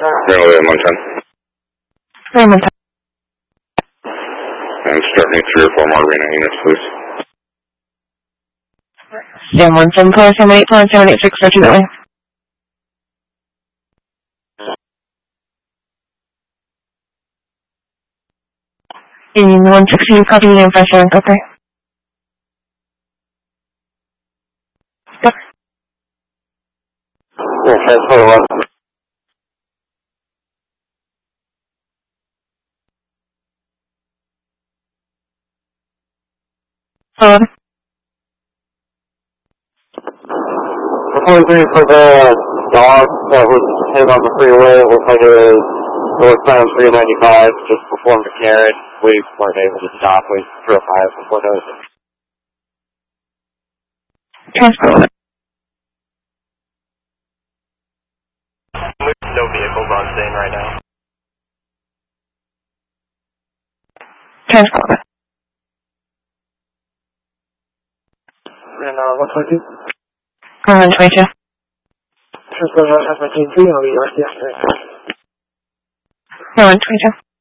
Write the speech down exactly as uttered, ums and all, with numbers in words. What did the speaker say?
Railway one ten. Raymond ten. And start me three or four more arena units, please. Stand one seven four seven eight four seven eight six thirty that way. And one sixteen copy and five seven okay. Yep. Yeah, ten four one. Um, forty-three for the dog that was hit on the freeway. It looks like it was northbound three ninety-five, just before McCarran. We weren't able to stop. We drove by it before those. transport. No vehicles on scene right now. Transport. And uh, what's my team? Uh, twenty-two. Transport has my team three. I'll be right there. No, one twenty-two.